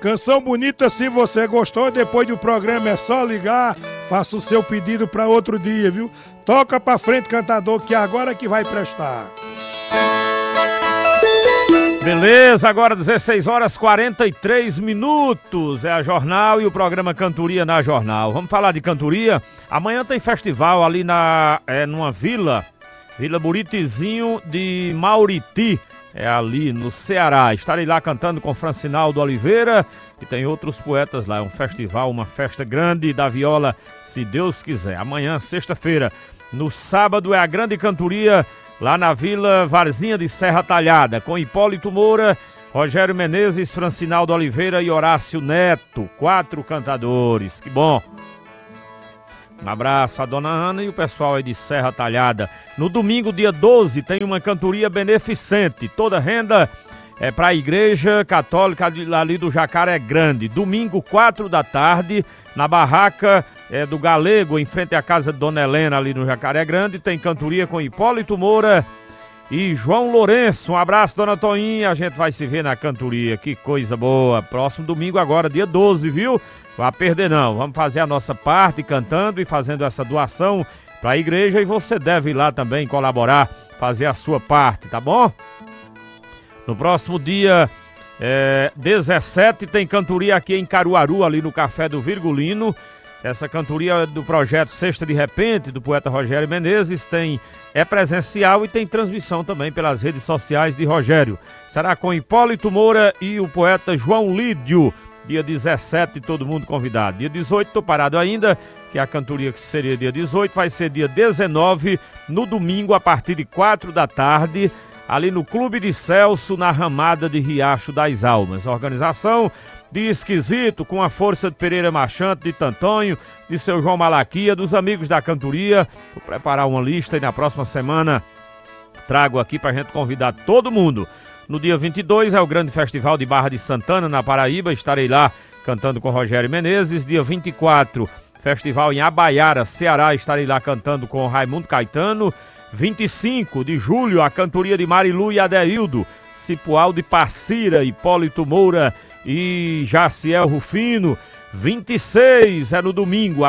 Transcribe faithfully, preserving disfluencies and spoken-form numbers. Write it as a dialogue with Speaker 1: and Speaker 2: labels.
Speaker 1: Canção bonita, se você gostou, depois do programa é só ligar, faça o seu pedido para outro dia, viu? Toca pra frente, cantador, que agora é que vai prestar.
Speaker 2: Beleza, agora dezesseis horas e quarenta e três minutos, é a Jornal e o programa Cantoria na Jornal. Vamos falar de cantoria? Amanhã tem festival ali na, é, numa vila, Vila Buritizinho de Mauriti, é ali no Ceará. Estarei lá cantando com Francinaldo Oliveira e tem outros poetas lá. É um festival, uma festa grande da viola, se Deus quiser. Amanhã, sexta-feira. No sábado é a grande cantoria lá na Vila Varzinha de Serra Talhada, com Hipólito Moura, Rogério Menezes, Francinaldo Oliveira e Horácio Neto, quatro cantadores. Que bom! Um abraço a dona Ana e o pessoal aí de Serra Talhada. No domingo, dia doze, tem uma cantoria beneficente. Toda renda é para a Igreja Católica ali do Jacaré Grande. Domingo, quatro da tarde, na barraca é, do Galego, em frente à casa de Dona Helena, ali no Jacaré Grande. Tem cantoria com Hipólito Moura e João Lourenço. Um abraço, dona Toinha. A gente vai se ver na cantoria. Que coisa boa. Próximo domingo agora, dia doze, viu? Vá perder não, vamos fazer a nossa parte cantando e fazendo essa doação para a igreja e você deve ir lá também colaborar, fazer a sua parte, tá bom? No próximo dia é, dezessete tem cantoria aqui em Caruaru, ali no Café do Virgulino. Essa cantoria é do projeto Sexta de Repente, do poeta Rogério Menezes, tem, é presencial e tem transmissão também pelas redes sociais de Rogério. Será com Hipólito Moura e o poeta João Lídio. Dia dezessete, todo mundo convidado. Dia dezoito, tô parado ainda, que a cantoria que seria dia dezoito, vai ser dia dezenove, no domingo, a partir de quatro da tarde, ali no Clube de Celso, na Ramada de Riacho das Almas. Organização de Esquisito, com a força de Pereira Marchante, de Tantonho, de seu João Malaquia, dos amigos da cantoria. Vou preparar uma lista e na próxima semana trago aqui pra gente convidar todo mundo. No dia vinte e dois é o grande festival de Barra de Santana, na Paraíba. Estarei lá cantando com Rogério Menezes. Dia vinte e quatro, festival em Abaiara, Ceará. Estarei lá cantando com Raimundo Caetano. vinte e cinco de julho, a cantoria de Marilu e Adeildo. Cipual de Passira, Hipólito Moura e Jaciel Rufino. vinte e seis é no domingo,